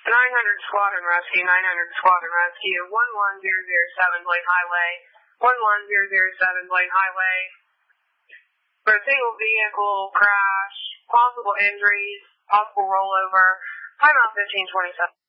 900 Squadron Rescue, 900 Squadron Rescue, 11007 Blake Highway, 11007 Blake Highway. For a single vehicle crash, possible injuries, possible rollover, timeout 1527.